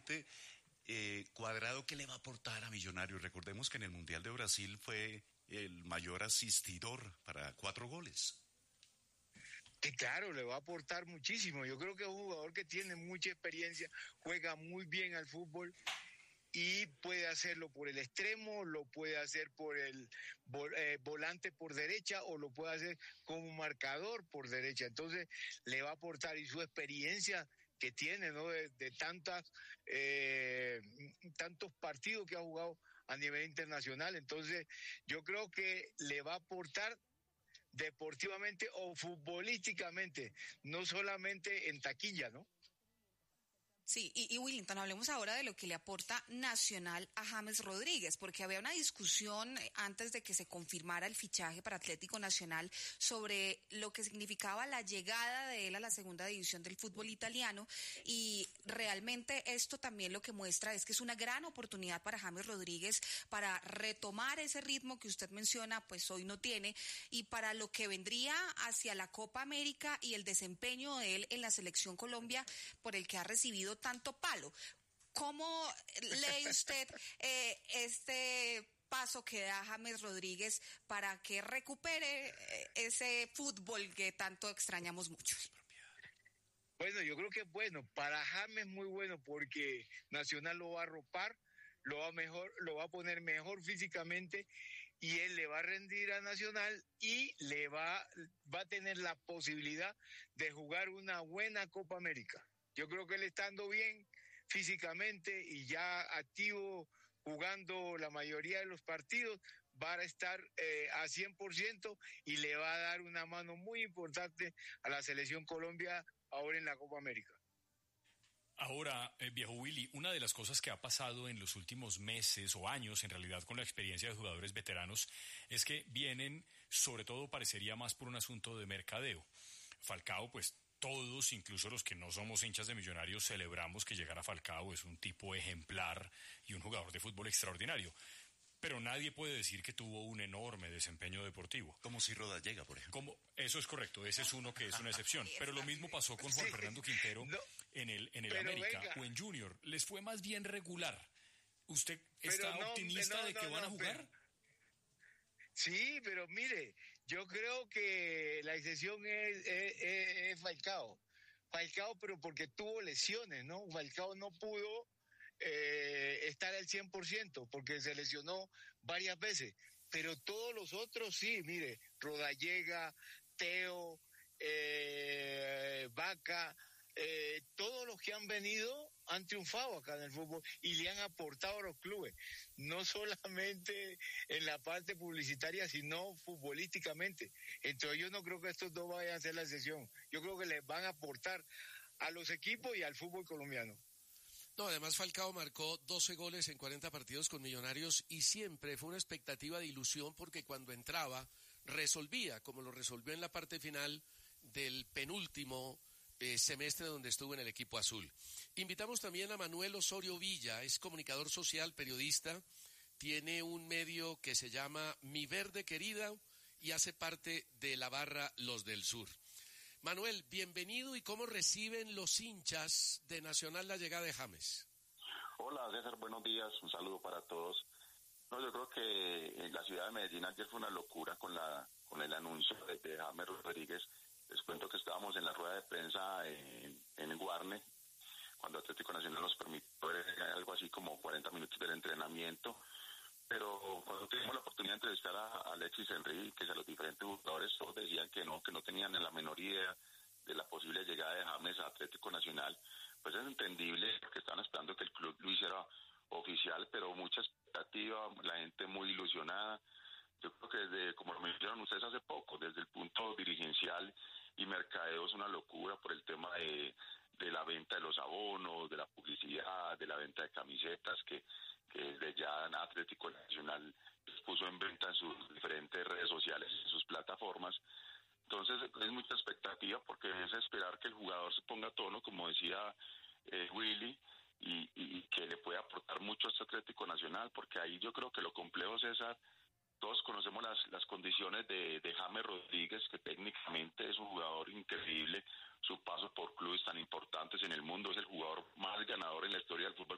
finalmente, Cuadrado, ¿qué le va a aportar a Millonarios? Recordemos que en el Mundial de Brasil fue el mayor asistidor para 4 goles. Que claro, le va a aportar muchísimo. Yo creo que es un jugador que tiene mucha experiencia, juega muy bien al fútbol y puede hacerlo por el extremo, lo puede hacer por el volante por derecha o lo puede hacer como marcador por derecha. Entonces le va a aportar, y su experiencia que tiene, ¿no? de tantos partidos que ha jugado a nivel internacional. Entonces yo creo que le va a aportar deportivamente o futbolísticamente, no solamente en taquilla, ¿no? Sí, y Willington, hablemos ahora de lo que le aporta Nacional a James Rodríguez, porque había una discusión antes de que se confirmara el fichaje para Atlético Nacional sobre lo que significaba la llegada de él a la segunda división del fútbol italiano, y realmente esto también lo que muestra es que es una gran oportunidad para James Rodríguez para retomar ese ritmo que usted menciona, pues hoy no tiene, y para lo que vendría hacia la Copa América y el desempeño de él en la Selección Colombia, por el que ha recibido tanto palo. ¿Cómo lee usted este paso que da James Rodríguez para que recupere ese fútbol que tanto extrañamos muchos? Bueno, yo creo que es bueno. Para James muy bueno porque Nacional lo va a arropar, lo va a poner mejor físicamente y él le va a rendir a Nacional y le va a tener la posibilidad de jugar una buena Copa América. Yo creo que él estando bien físicamente y ya activo, jugando la mayoría de los partidos, va a estar a 100% y le va a dar una mano muy importante a la Selección Colombia ahora en la Copa América. Ahora, viejo Willy, una de las cosas que ha pasado en los últimos meses o años, en realidad, con la experiencia de jugadores veteranos, es que vienen, sobre todo parecería más por un asunto de mercadeo. Falcao, pues, todos, incluso los que no somos hinchas de Millonarios, celebramos que llegara Falcao. Es un tipo ejemplar y un jugador de fútbol extraordinario. Pero nadie puede decir que tuvo un enorme desempeño deportivo. Como si Rodallega, por ejemplo. Eso es correcto, ese es uno que es una excepción. Pero lo mismo pasó con Juan Fernando Quintero en el América, venga, o en Junior. Les fue más bien regular. ¿Usted está optimista de que van a jugar? Sí, pero mire, yo creo que la excepción es Falcao. Falcao, pero porque tuvo lesiones, ¿no? Falcao no pudo estar al 100% porque se lesionó varias veces. Pero todos los otros sí, mire, Rodallega, Teo, Vaca, todos los que han venido han triunfado acá en el fútbol y le han aportado a los clubes, no solamente en la parte publicitaria, sino futbolísticamente. Entonces yo no creo que estos dos vayan a hacer la excepción. Yo creo que les van a aportar a los equipos y al fútbol colombiano. No, además Falcao marcó 12 goles en 40 partidos con Millonarios y siempre fue una expectativa de ilusión porque cuando entraba resolvía, como lo resolvió en la parte final del penúltimo semestre donde estuvo en el equipo azul. Invitamos también a Manuel Osorio Villa, es comunicador social, periodista, tiene un medio que se llama Mi Verde Querida y hace parte de la barra Los del Sur. Manuel, bienvenido, ¿y cómo reciben los hinchas de Nacional la llegada de James? Hola César, buenos días, un saludo para todos. No, yo creo que en la ciudad de Medellín ayer fue una locura con el anuncio de James Rodríguez. Les cuento que estábamos en la rueda de prensa en Guarne, cuando Atlético Nacional nos permitió algo así como 40 minutos del entrenamiento, pero cuando tuvimos la oportunidad de entrevistar a Alexis Enríquez, a los diferentes jugadores, todos decían que no tenían la menor idea de la posible llegada de James a Atlético Nacional. Pues es entendible que estaban esperando que el club lo hiciera oficial, pero mucha expectativa, la gente muy ilusionada. Yo creo que desde, como lo mencionaron ustedes hace poco, desde el punto dirigencial y mercadeo es una locura por el tema de la venta de los abonos, de la publicidad, de la venta de camisetas que desde ya Atlético Nacional puso en venta en sus diferentes redes sociales, en sus plataformas. Entonces es mucha expectativa porque es esperar que el jugador se ponga a tono, como decía Willy, y que le pueda aportar mucho a este Atlético Nacional, porque ahí yo creo que lo complejo, César, todos conocemos las condiciones de James Rodríguez, que técnicamente es un jugador increíble, su paso por clubes tan importantes en el mundo, es el jugador más ganador en la historia del fútbol